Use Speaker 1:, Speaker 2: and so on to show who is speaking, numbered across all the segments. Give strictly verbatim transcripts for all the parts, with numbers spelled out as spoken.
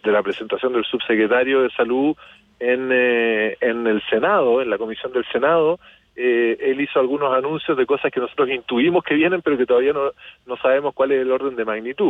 Speaker 1: de la presentación del subsecretario de Salud en, eh, en el Senado, en la comisión del Senado. Eh, él hizo algunos anuncios de cosas que nosotros intuimos que vienen, pero que todavía no, no sabemos cuál es el orden de magnitud.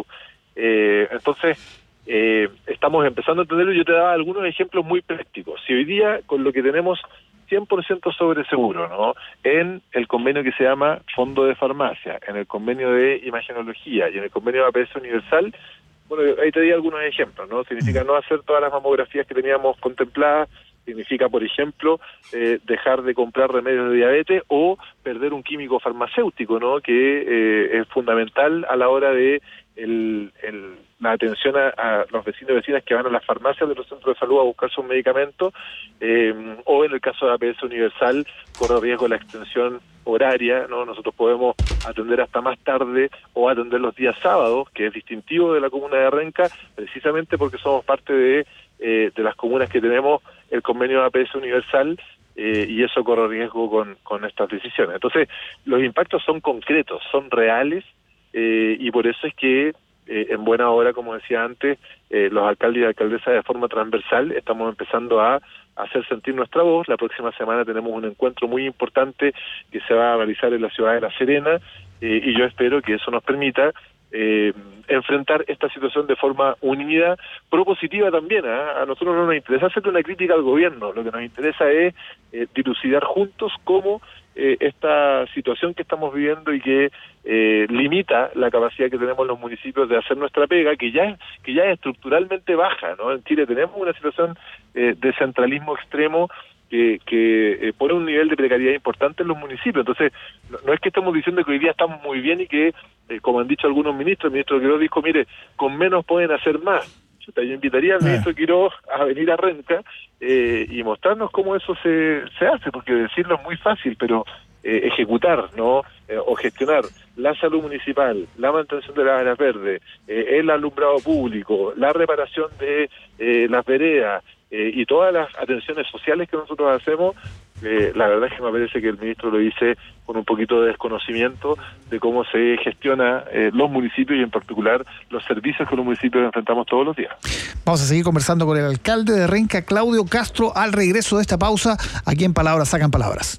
Speaker 1: Eh, entonces, eh, estamos empezando a entenderlo. Yo te daba algunos ejemplos muy prácticos. Si hoy día, con lo que tenemos cien por ciento sobre seguro, ¿no?, en el convenio que se llama Fondo de Farmacia, en el convenio de Imagenología y en el convenio de A P S Universal, bueno, ahí te di algunos ejemplos, ¿no? Significa no hacer todas las mamografías que teníamos contempladas, significa, por ejemplo, eh, dejar de comprar remedios de diabetes o perder un químico farmacéutico, ¿no?, que eh, es fundamental a la hora de el, el, la atención a, a los vecinos y vecinas que van a las farmacias de los centros de salud a buscar sus medicamentos, eh, o en el caso de A P S Universal, corre riesgo la extensión horaria, ¿no? Nosotros podemos atender hasta más tarde o atender los días sábados, que es distintivo de la comuna de Renca, precisamente porque somos parte de, eh, de las comunas que tenemos el convenio de A P S Universal, eh, y eso corre riesgo con, con estas decisiones. Entonces, los impactos son concretos, son reales, eh, y por eso es que eh, en buena hora, como decía antes, eh, los alcaldes y alcaldesas de forma transversal estamos empezando a hacer sentir nuestra voz. La próxima semana tenemos un encuentro muy importante que se va a realizar en la ciudad de La Serena, eh, y yo espero que eso nos permita eh, enfrentar esta situación de forma unida, propositiva también. ¿eh? A nosotros no nos interesa hacerle una crítica al gobierno, lo que nos interesa es eh, dilucidar juntos cómo eh, esta situación que estamos viviendo y que eh, limita la capacidad que tenemos los municipios de hacer nuestra pega, que ya, que ya es estructuralmente baja, ¿no? En Chile tenemos una situación eh, de centralismo extremo que, que eh, pone un nivel de precariedad importante en los municipios. Entonces, no, no es que estemos diciendo que hoy día estamos muy bien y que, eh, como han dicho algunos ministros, el ministro Quiroz dijo, mire, con menos pueden hacer más. Yo invitaría al ministro Quiroz a venir a Renca eh, y mostrarnos cómo eso se, se hace, porque decirlo es muy fácil, pero eh, ejecutar, ¿no? Eh, o gestionar la salud municipal, la mantención de las áreas verdes, eh, el alumbrado público, la reparación de eh, las veredas, eh, y todas las atenciones sociales que nosotros hacemos, eh, la verdad es que me parece que el ministro lo dice con un poquito de desconocimiento de cómo se gestiona eh, los municipios y en particular los servicios que los municipios enfrentamos todos los días.
Speaker 2: Vamos a seguir conversando con el alcalde de Renca, Claudio Castro, al regreso de esta pausa, aquí en Palabras Sacan Palabras.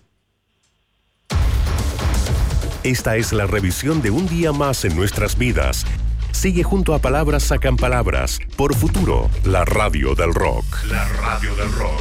Speaker 3: Esta es la revisión de un día más en nuestras vidas. Sigue junto a Palabras Sacan Palabras por Futuro, la radio del rock. La radio del rock.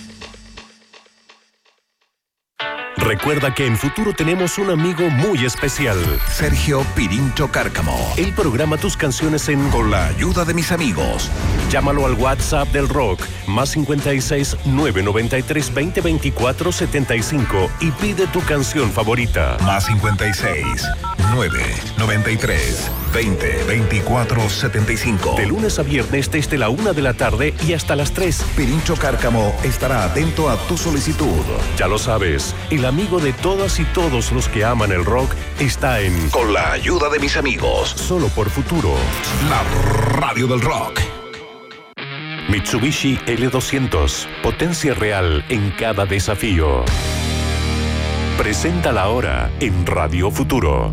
Speaker 3: Recuerda que en Futuro tenemos un amigo muy especial.
Speaker 4: Sergio Pirincho Cárcamo.
Speaker 3: Él programa tus canciones en
Speaker 4: Con la ayuda de mis amigos.
Speaker 3: Llámalo al WhatsApp del rock, más cincuenta y seis, nueve noventa y tres, veinte, veinticuatro, setenta y cinco y pide tu canción favorita.
Speaker 4: Más cincuenta y seis, nueve noventa y tres, veinte, veinticuatro, setenta y cinco.
Speaker 3: De lunes a viernes desde la una de la tarde y hasta las tres.
Speaker 4: Pirincho Cárcamo estará atento a tu solicitud.
Speaker 3: Ya lo sabes, el amigo de todas y todos los que aman el rock está en
Speaker 4: Con la ayuda de mis amigos.
Speaker 3: Solo por Futuro.
Speaker 4: La radio del rock.
Speaker 3: Mitsubishi L doscientos. Potencia real en cada desafío. Presenta la hora en Radio Futuro.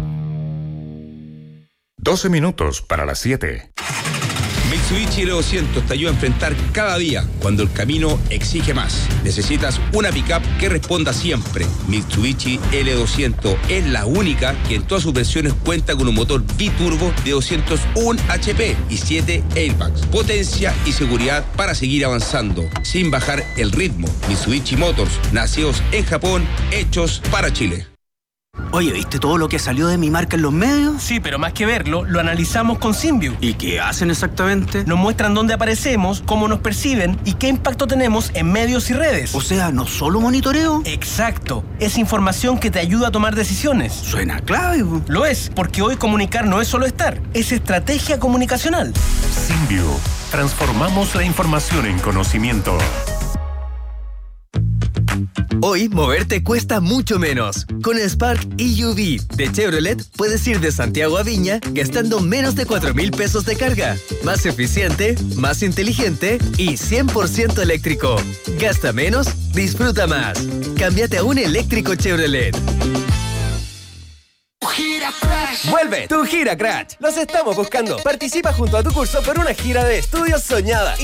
Speaker 5: doce minutos para las siete.
Speaker 6: Mitsubishi L doscientos te ayuda a enfrentar cada día cuando el camino exige más. Necesitas una pickup que responda siempre. Mitsubishi L doscientos es la única que en todas sus versiones cuenta con un motor biturbo de doscientos uno H P y siete airbags. Potencia y seguridad para seguir avanzando sin bajar el ritmo. Mitsubishi Motors, nacidos en Japón, hechos para Chile.
Speaker 7: Oye, ¿viste todo lo que salió de mi marca en los medios?
Speaker 8: Sí, pero más que verlo, lo analizamos con Simview.
Speaker 7: ¿Y qué hacen exactamente?
Speaker 8: Nos muestran dónde aparecemos, cómo nos perciben y qué impacto tenemos en medios y redes.
Speaker 7: O sea, ¿no solo monitoreo?
Speaker 8: Exacto. Es información que te ayuda a tomar decisiones.
Speaker 7: Suena clave.
Speaker 8: Lo es, porque hoy comunicar no es solo estar, es estrategia comunicacional.
Speaker 3: Simview. Transformamos la información en conocimiento.
Speaker 9: Hoy, moverte cuesta mucho menos. Con el Spark E U V de Chevrolet, puedes ir de Santiago a Viña gastando menos de cuatro mil pesos de carga. Más eficiente, más inteligente y cien por ciento eléctrico. Gasta menos, disfruta más. Cámbiate a un eléctrico Chevrolet.
Speaker 10: Vuelve tu Gira Crash. Los estamos buscando. Participa junto a tu curso por una gira de estudios soñada.